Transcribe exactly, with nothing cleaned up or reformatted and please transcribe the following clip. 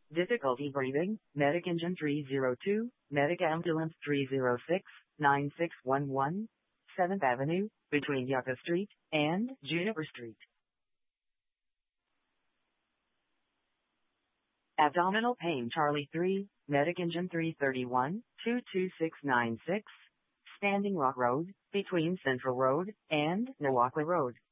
Difficulty breathing, medic engine three zero two, medic ambulance three zero six, nine six one one, seventh Avenue, between Yucca Street and Juniper Street. Abdominal pain Charlie three, medic engine three thirty-one, two two six nine six, Standing Rock Road, between Central Road and Nawakwa Road.